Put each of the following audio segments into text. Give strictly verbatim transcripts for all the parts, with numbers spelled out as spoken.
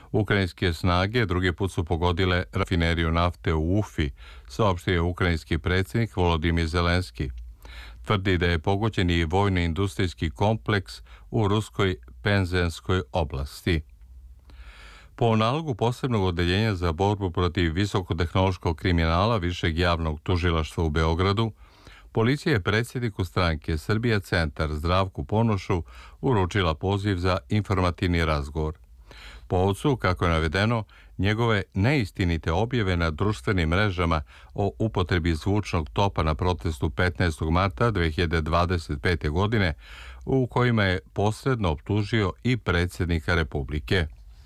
Ukrajinske snage drugi put su pogodile rafineriju nafte u Ufi, saopštio je ukrajinski predsjednik Volodimir Zelenski. Tvrdi da je pogođen i vojno-industrijski kompleks u ruskoj Penzenskoj oblasti. Po nalogu posebnog odeljenja za borbu protiv visokotehnološkog kriminala Višeg javnog tužilaštva u Beogradu, policija je predsjedniku stranke Srbija centar Zdravku Ponošu uručila poziv za informativni razgovor. Po ocu, kako je navedeno, njegove neistinite objave na društvenim mrežama o upotrebi zvučnog topa na protestu petnaestog marta dve hiljade dvadeset pete. godine, u kojima je posredno optužio i predsjednika Republike.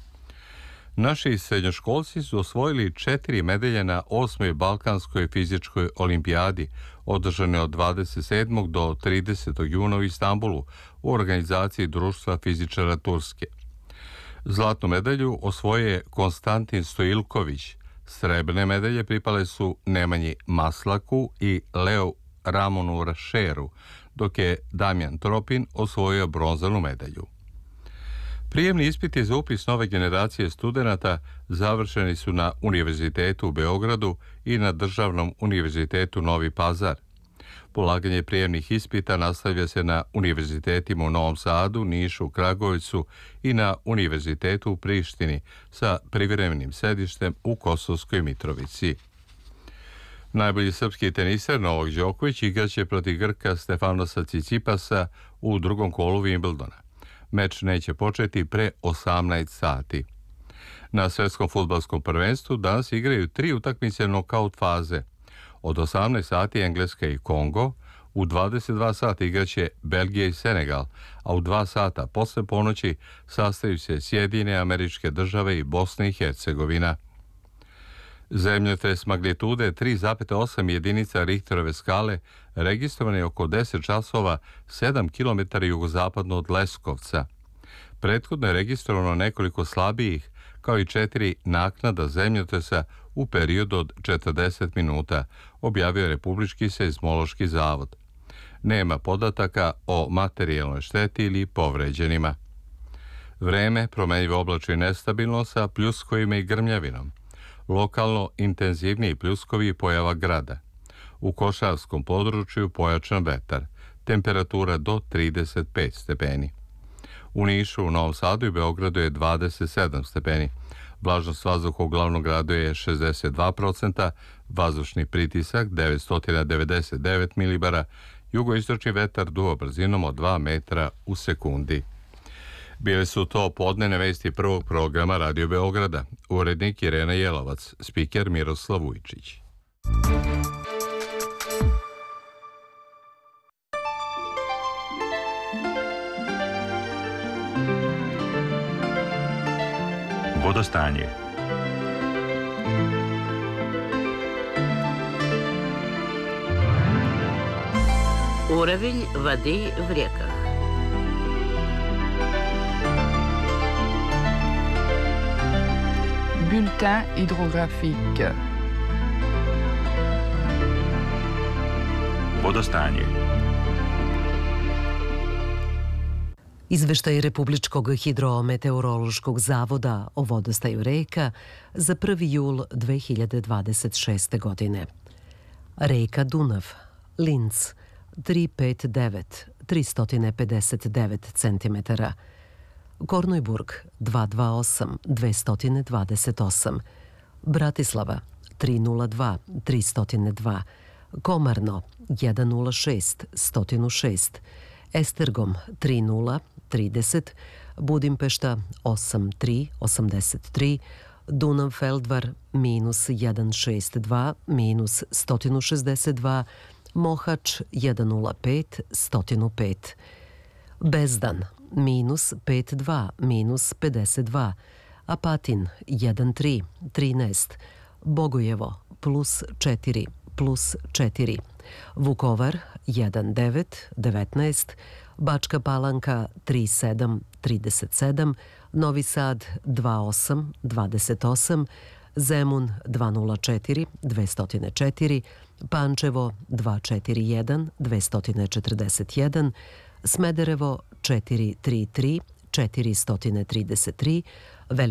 Naši srednjoškolci su osvojili četiri medalje na osmoj Balkanskoj fizičkoj olimpijadi, održane od dvadeset sedmog do tridesetog juna u Istanbulu u organizaciji Društva fizičara Turske. Zlatnu medalju osvojio je Konstantin Stojilković, srebrne medalje pripale su Nemanji Maslaku i Leo Ramonu Rašeru, dok je Damjan Tropin osvojio bronzanu medalju. Prijemni ispiti za upis nove generacije studenata završeni su na Univerzitetu u Beogradu i na Državnom univerzitetu Novi Pazar. Polaganje prijemnih ispita nastavlja se na univerzitetima u Novom Sadu, Nišu, Kragujevcu i na Univerzitetu u Prištini sa privremenim sedištem u Kosovskoj Mitrovici. Najbolji srpski teniser Novak Đoković igraće protiv Grka Stefanosa Cicipasa u drugom kolu Wimbledona. Meč neće početi pre osamnaest sati. Na svjetskom fudbalskom prvenstvu danas igraju tri utakmice nokaut faze. Od osamnaest sati Engleska i Kongo, u dvadeset dva sata igraće Belgija i Senegal, a u dva sata posle ponoći sastaju se Sjedinjene Američke Države i Bosna i Hercegovina. Zemljotres magnitude tri zarez osam jedinica Richterove skale registrovan je oko deset časova sedam kilometara jugozapadno od Leskovca. Prethodno je registrovano nekoliko slabijih, kao i četiri naknada zemljotresa u periodu od četrdeset minuta, objavio Republički seizmološki zavod. Nema podataka o materijalnoj šteti ili povređenima. Vreme promenljivo oblačno i nestabilno sa pljuskovima i grmljavinom. Lokalno intenzivniji pljuskovi i pojava grada. U Košarskom području pojačan vetar. Temperatura do trideset pet stepeni. U Nišu, u Novom Sadu i Beogradu je dvadeset sedam stepeni. Vlažnost vazduha u glavnom gradu je šezdeset dva procenta, vazdušni pritisak devetsto devedeset devet milibara, jugoistočni vetar duo brzinom od dva metra u sekundi. Bile su to podnevne vesti prvog programa Radio Beograda. Urednik Irena Jelovac, spiker Miroslav Vujčić. Vodostanje. Уровень воды в реках. Bulletin hydrographique. Vodostanje. Izveštaj Republičkog hidrometeorološkog zavoda o vodostaju reka za prvi jul dve hiljade dvadeset šeste. godine. Reka Dunav, Linz, tri pet devet, tristo pedeset devet centimetara. Kornojburg, dvesta dvadeset osam, dvesta dvadeset osam. Bratislava, tri nula dva, tristo dva. Komarno, sto nula šest, sto šest. Estergom, tri nula, trideset. Budimpešta, osam tri, osamdeset tri. Dunav Feldvar, minus sto šezdeset dva, minus sto šezdeset dva. Mohač, sto nula pet, sto pet. Bezdan, minus pedeset dva, minus pedeset dva. Apatin, jedan tri, trinaest. Bogojevo, plus četiri, plus četiri. Vukovar, jedan devet, devetnaest. Bačka Palanka, tri sedam, trideset sedam. Novi Sad, dva osam, dvadeset osam. Zemun, dva nula četiri, dvesta četiri. Pančevo, dva četiri jedan, dvesta četrdeset jedan. Smederevo, četiri tri tri, četiristo trideset tri.